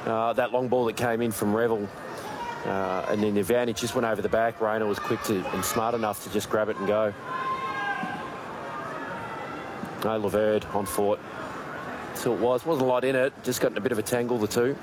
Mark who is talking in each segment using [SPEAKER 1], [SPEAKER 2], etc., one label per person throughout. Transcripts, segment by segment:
[SPEAKER 1] That long ball that came in from Revel. And then the advantage just went over the back. Rayner was quick and smart enough to just grab it and go. No, Laverde on Fort. So it wasn't a lot in it. Just got in a bit of a tangle, the two.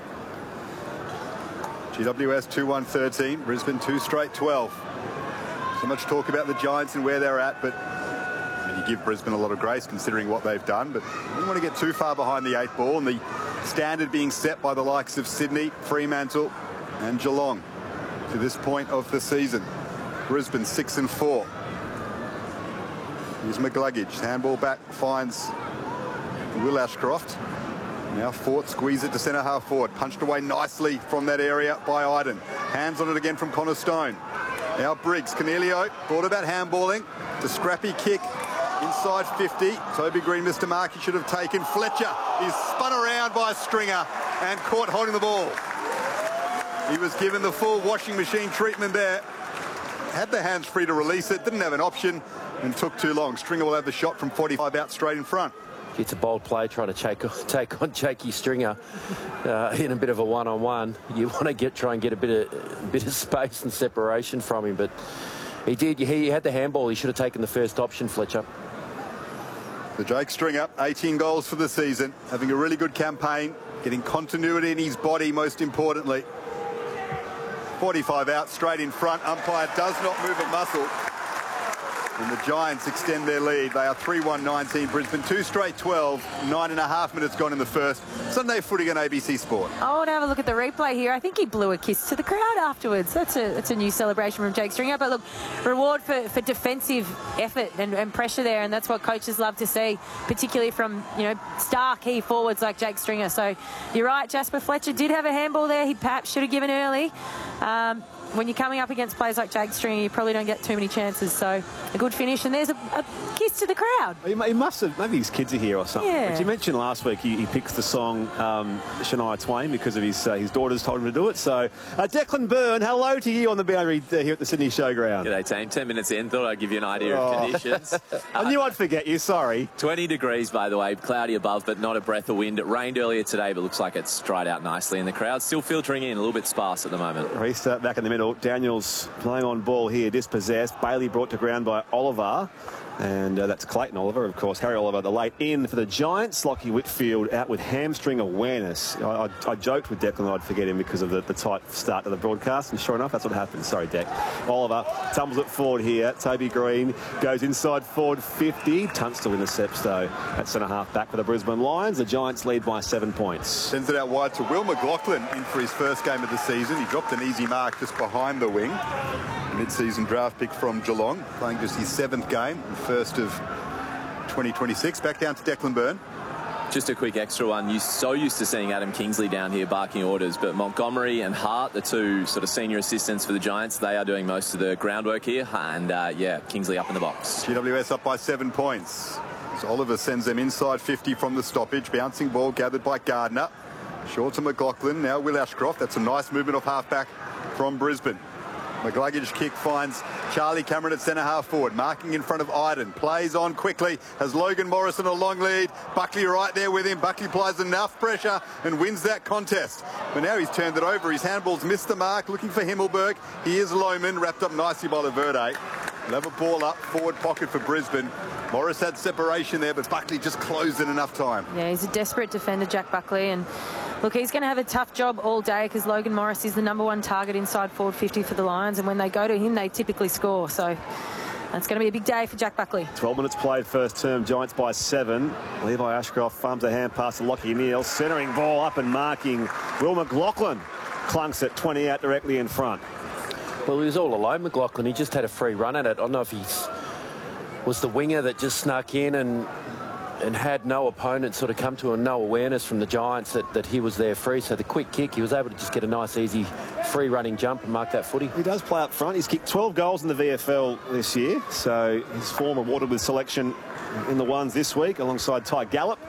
[SPEAKER 2] GWS 2-1-13. Brisbane 2 straight 12. So much talk about the Giants and where they're at, but you give Brisbane a lot of grace considering what they've done, but you don't want to get too far behind the 8 ball, and the standard being set by the likes of Sydney, Fremantle and Geelong to this point of the season. Brisbane 6-4. Here's McGluggage. Handball back, finds Will Ashcroft. Now Fort squeeze it to centre half forward. Punched away nicely from that area by Iden. Hands on it again from Connor Stone. Now Briggs. Cornelio thought about handballing. The scrappy kick inside 50. Toby Green, Mr. Markey should have taken. Fletcher is spun around by Stringer and caught holding the ball. He was given the full washing machine treatment there. Had the hands free to release it. Didn't have an option and took too long. Stringer will have the shot from 45 out straight in front.
[SPEAKER 1] It's a bold play trying to take on Jakey Stringer in a bit of a one-on-one. You want to try and get a bit of space and separation from him, but he did. He had the handball. He should have taken the first option, Fletcher.
[SPEAKER 2] The Jake Stringer, 18 goals for the season, having a really good campaign, getting continuity in his body most importantly. 45 out straight in front. Umpire does not move a muscle. And the Giants extend their lead. They are 3-1-19. Brisbane 2 straight 12. 9.5 minutes gone in the first. Sunday footy on ABC Sport.
[SPEAKER 3] I want to have a look at the replay here. I think he blew a kiss to the crowd afterwards. That's a new celebration from Jake Stringer. But look, reward for defensive effort and pressure there, and that's what coaches love to see, particularly from star key forwards like Jake Stringer. So you're right, Jasper Fletcher did have a handball there. He perhaps should have given early. When you're coming up against players like Jake Stringer, you probably don't get too many chances. So a good finish, and there's a kiss to the crowd.
[SPEAKER 4] He must have, maybe his kids are here or something.
[SPEAKER 3] Yeah.
[SPEAKER 4] But you mentioned last week he picks the song Shania Twain because of his daughters told him to do it. So Declan Byrne, hello to you on the boundary here at the Sydney Showground.
[SPEAKER 5] G'day team, 10 minutes in, thought I'd give you an idea of conditions.
[SPEAKER 4] I knew I'd forget you, sorry.
[SPEAKER 5] 20 degrees by the way, cloudy above but not a breath of wind. It rained earlier today but looks like it's dried out nicely, and the crowd still filtering in, a little bit sparse at the moment.
[SPEAKER 4] Restart back in the middle. Daniels playing on ball here, dispossessed. Bailey brought to ground by Oliver. And that's Clayton Oliver, of course. Harry Oliver, the late in for the Giants. Lockie Whitfield out with hamstring awareness. I joked with Declan that I'd forget him because of the tight start to the broadcast, and sure enough, that's what happened. Sorry, Deck. Oliver tumbles it forward here. Toby Green goes inside forward 50. Tunstall intercepts, though, at centre-half back for the Brisbane Lions. The Giants lead by 7 points.
[SPEAKER 2] Sends it out wide to Will McLaughlin in for his first game of the season. He dropped an easy mark just behind the wing. Mid-season draft pick from Geelong, playing just his 7th game, first of 2026. Back down to Declan Byrne.
[SPEAKER 5] Just a quick extra one. You're so used to seeing Adam Kingsley down here barking orders, but Montgomery and Hart, the two sort of senior assistants for the Giants, they are doing most of the groundwork here. And yeah, Kingsley up in the box.
[SPEAKER 2] GWS up by 7 points. So Oliver sends them inside 50 from the stoppage. Bouncing ball gathered by Gardner. Short to McLaughlin. Now Will Ashcroft. That's a nice movement off half-back from Brisbane. McGluggage kick finds Charlie Cameron at centre half forward, marking in front of Iden. Plays on quickly, has Logan Morrison a long lead. Buckley right there with him. Buckley applies enough pressure and wins that contest. But now he's turned it over. His handball's missed the mark, looking for Himmelberg. Here's Lohman, wrapped up nicely by Laverde. They'll have a ball up, forward pocket for Brisbane. Morris had separation there, but Buckley just closed in enough time.
[SPEAKER 3] Yeah, he's a desperate defender, Jack Buckley, and look, he's going to have a tough job all day because Logan Morris is the #1 target inside forward 50 for the Lions, and when they go to him, they typically score. So that's going to be a big day for Jack Buckley.
[SPEAKER 4] 12 minutes played first term, Giants by 7. Levi Ashcroft farms a hand pass to Lockie Neal, centering ball up and marking. Will McLaughlin clunks it 20 out directly in front.
[SPEAKER 1] Well, he was all alone, McLaughlin. He just had a free run at it. I don't know if he was the winger that just snuck in and had no opponent sort of come to him, no awareness from the Giants that he was there free. So the quick kick, he was able to just get a nice, easy, free running jump and mark that footy.
[SPEAKER 4] He does play up front. He's kicked 12 goals in the VFL this year. So his form awarded with selection in the ones this week alongside Ty Gallup.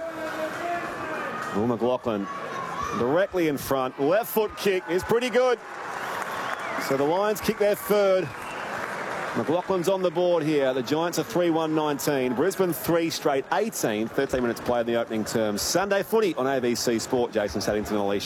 [SPEAKER 4] Will McLaughlin directly in front. Left foot kick is pretty good. So the Lions kick their third. McLaughlin's on the board here. The Giants are 3-1-19. Brisbane 3 straight 18. 13 minutes played in the opening term. Sunday footy on ABC Sport. Jason Saddington and Alicia.